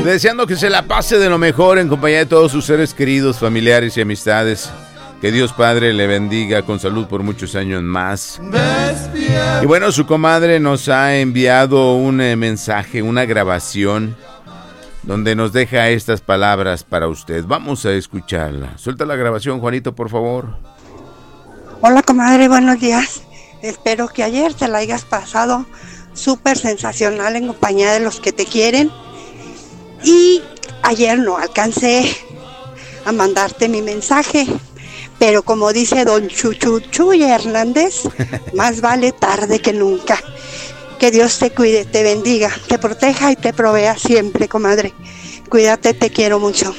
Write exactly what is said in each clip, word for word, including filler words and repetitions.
Deseando que se la pase de lo mejor en compañía de todos sus seres queridos, familiares y amistades. Que Dios Padre le bendiga con salud por muchos años más. Y bueno, su comadre nos ha enviado un eh, mensaje, una grabación, donde nos deja estas palabras para usted. Vamos a escucharla. Suelta la grabación, Juanito, por favor. Hola, comadre, buenos días. Espero que ayer te la hayas pasado súper sensacional en compañía de los que te quieren. Y ayer no alcancé a mandarte mi mensaje, pero como dice don Chuchuchuy Hernández, más vale tarde que nunca. Que Dios te cuide, te bendiga, te proteja y te provea siempre, comadre. Cuídate, te quiero mucho.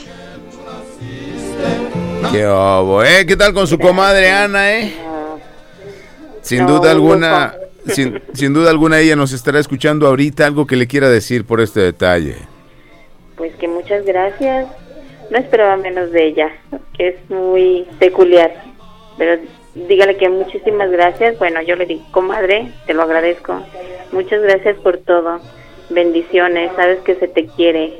Qué obo, ¿eh? ¿Qué tal con su comadre Ana, eh? Sin No, duda alguna, sin, sin duda alguna ella nos estará escuchando ahorita. Algo que le quiera decir por este detalle. Pues que muchas gracias. No esperaba menos de ella, que es muy peculiar. Pero dígale que muchísimas gracias. Bueno, yo le digo, comadre, te lo agradezco. Muchas gracias por todo. Bendiciones, sabes que se te quiere.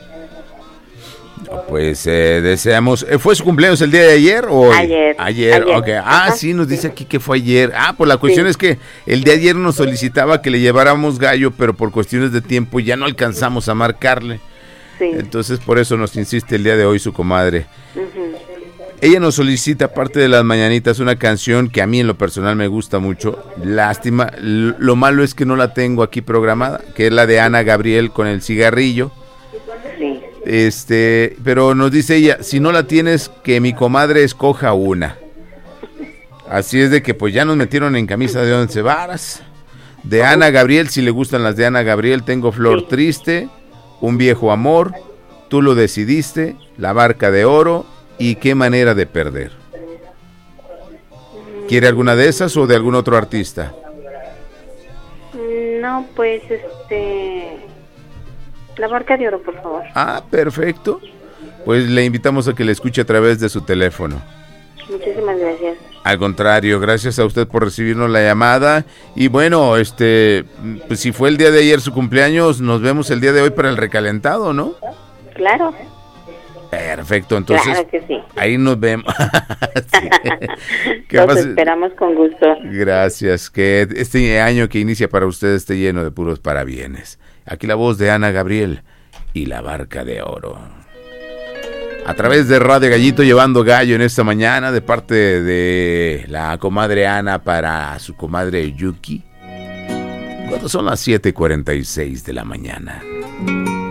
Pues eh, deseamos... ¿Fue su cumpleaños el día de ayer o hoy? Ayer. Ayer, ayer. ok. Ah, sí, nos dice aquí que fue ayer. Ah, pues la cuestión Sí. es que el de ayer nos solicitaba que le lleváramos gallo, pero por cuestiones de tiempo ya no alcanzamos a marcarle. Sí. Entonces por eso nos insiste el día de hoy su comadre. Uh-huh. Ella nos solicita, aparte de las mañanitas, una canción que a mí en lo personal me gusta mucho. Lástima, l- lo malo es que no la tengo aquí programada, que es la de Ana Gabriel con el cigarrillo. Sí. Este, pero nos dice ella, si no la tienes, que mi comadre escoja una. Así es de que pues ya nos metieron en camisa de once varas. De Ana Gabriel, si le gustan las de Ana Gabriel, tengo Flor Sí. Triste, Un Viejo Amor, Tú lo decidiste, La Barca de Oro y Qué manera de perder. ¿Quiere alguna de esas o de algún otro artista? No, pues este... La Barca de Oro, por favor. Ah, perfecto. Pues le invitamos a que le escuche a través de su teléfono. Muchísimas gracias. Al contrario, gracias a usted por recibirnos la llamada. Y bueno, este, pues si fue el día de ayer su cumpleaños, nos vemos el día de hoy para el recalentado, ¿no? Claro. Perfecto, entonces Claro que sí. ahí nos vemos. Sí. ¿Qué Los pasa? esperamos con gusto. Gracias, que este año que inicia para usted esté lleno de puros parabienes. Aquí la voz de Ana Gabriel y La Barca de Oro. A través de Radio Gallito, llevando gallo en esta mañana de parte de la comadre Ana para su comadre Yuki. Cuando son las siete cuarenta y seis de la mañana.